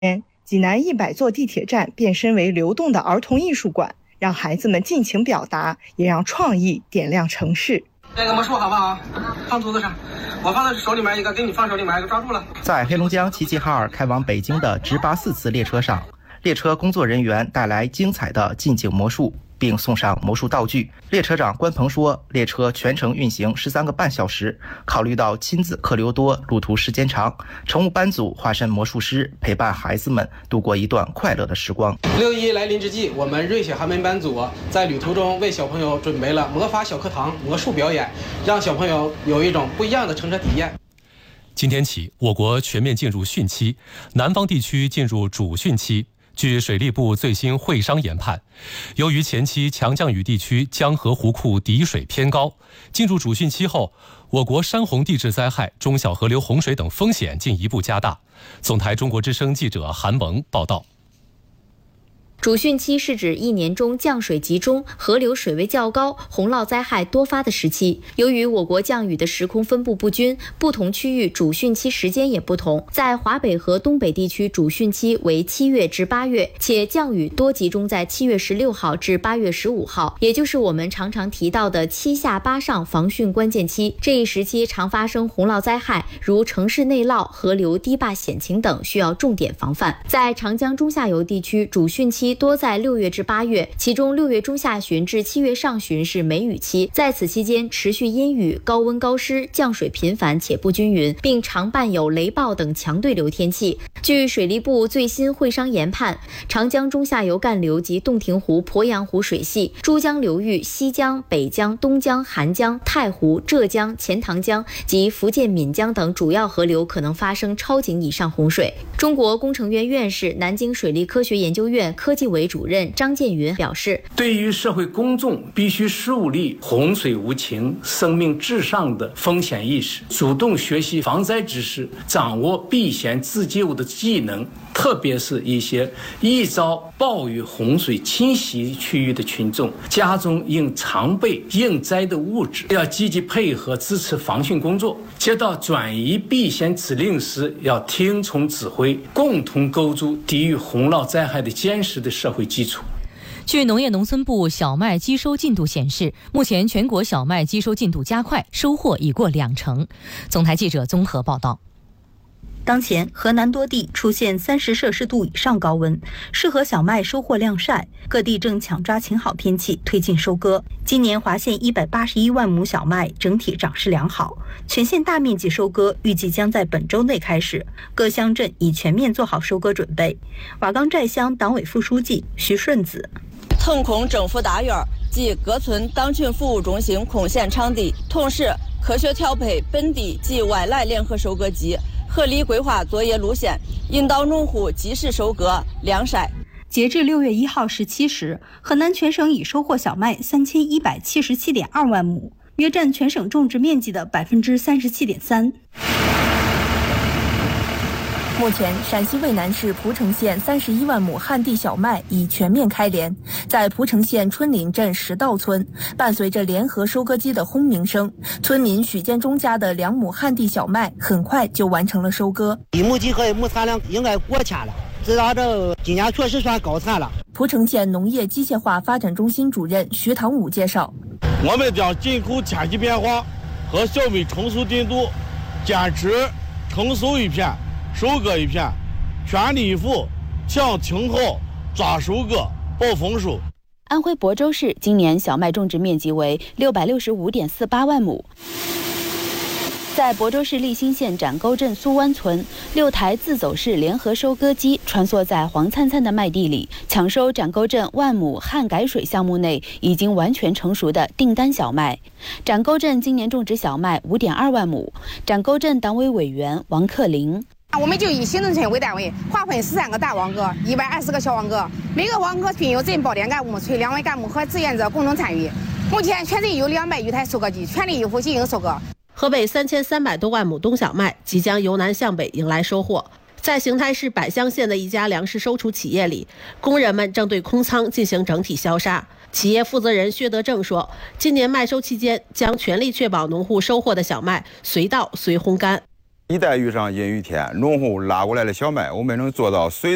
济南100座地铁站变身为流动的儿童艺术馆，让孩子们尽情表达，也让创意点亮城市。 这个魔术好不好？放桌子上，我放在手里面一个，给你放手里面一个，抓住了。 在黑龙江齐齐哈尔开往北京的直达4次列车上，列车工作人员带来精彩的近景魔术，并送上魔术道具。列车长关鹏说，列车全程运行13个半小时，考虑到亲子客流多、路途时间长，乘务班组化身魔术师，陪伴孩子们度过一段快乐的时光。 6·1来临之际，我们瑞雪寒门班组在旅途中为小朋友准备了魔法小课堂魔术表演，让小朋友有一种不一样的乘车体验。 今天起，我国全面进入汛期，南方地区进入主汛期。据水利部最新会商研判，由于前期强降雨地区江河湖库底水偏高，进入主汛期后，我国山洪地质灾害、中小河流洪水等风险进一步加大。总台中国之声记者韩萌报道。 主汛期是指一年中降水集中、河流水位较高、洪涝灾害多发的时期。由于我国降雨的时空分布不均，不同区域主汛期时间也不同。在华北和东北地区，主汛期为7月至8月，且降雨多集中在7月16号至8月15号，也就是我们常常提到的7下8上防汛关键期。这一时期常发生洪涝灾害，如城市内涝、河流堤坝险情等，需要重点防范。在长江中下游地区，主汛期多在6月至8月，其中6月中下旬至7月上旬是梅雨期，在此期间持续阴雨、高温高湿，降水频繁且不均匀，并常伴有雷暴等强对流天气。据水利部最新会商研判，长江中下游干流及洞庭湖、鄱阳湖水系、珠江流域、西江、北江、东江、韩江、太湖、浙江、钱塘江及福建闽江等主要河流可能发生超警以上洪水。中国工程院院士、南京水利科学研究院科技委主任张建云表示， 对于社会公众必须树立洪水无情、生命至上的风险意识，主动学习防灾知识，掌握避险自救的技能，特别是一些易遭暴雨洪水侵袭区域的群众，家中应常备应灾的物质，要积极配合支持防汛工作。接到转移避险指令时，要听从指挥，共同构筑抵御洪涝灾害的坚实的社会基础。 据农业农村部小麦机收进度显示，目前全国小麦机收进度加快，收获已过20%。总台记者综合报道。 当前河南多地出现30摄氏度以上高温，适合小麦收获晾晒，各地正抢抓晴好天气推进收割。今年华县181万亩小麦整体长势良好，全县大面积收割预计将在本周内开始，各乡镇已全面做好收割准备。瓦岗寨乡党委副书记徐顺子， 痛控政府大院及各村党群服务中心空闲场地，同时科学调配本地及外来联合收割机，合理规划作业路线，引导农户及时收割晾晒。 截至6月1号17时，河南全省已收获小麦3177.2万亩，约占全省种植面积的37.3%。 目前，陕西渭南市蒲城县31万亩旱地小麦已全面开镰。在蒲城县春林镇石道村，伴随着联合收割机的轰鸣声，村民许建忠家的2亩旱地小麦很快就完成了收割。 1亩地和1亩产量应该过千了，知道这今年确实算高产了。 蒲城县农业机械化发展中心主任徐堂武介绍， 我们将紧扣天气变化和小麦成熟进度，坚持成熟一片收割一片，全力以赴抢青后抓收割保丰收。 安徽亳州市今年小麦种植面积为665.48万亩。在亳州市利兴县展沟镇苏湾村，6台自走式联合收割机穿梭在黄灿灿的麦地里，抢收展沟镇万亩旱改水项目内已经完全成熟的订单小麦。展沟镇今年种植小麦5.2万亩。展沟镇党委委员王克林， 我们就以行政村为单位，划分13个大网格，120个小网格，每个网格均有镇保联干部、村两委干部和志愿者共同参与。目前全镇有200余台收割机，全力以赴进行收割。 河北3300多万亩冬小麦即将由南向北迎来收获。在邢台市百乡县的一家粮食收储企业里，工人们正对空仓进行整体消杀。企业负责人薛德正说，今年麦收期间将全力确保农户收获的小麦随到随烘干。 一旦遇上阴雨天，农户拉过来的小麦，我们能做到随